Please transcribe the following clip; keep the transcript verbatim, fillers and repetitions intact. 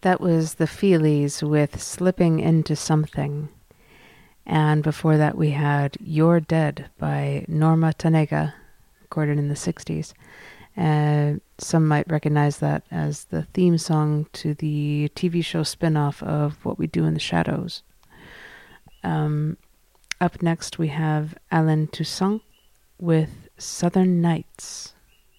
That was the Feelies with Slipping Into Something. And before that we had You're Dead by Norma Tanega, recorded in the sixties. Uh, some might recognize that as the theme song to the T V show spin-off of What We Do in the Shadows. Um, up next we have Alain Toussaint with Southern Nights.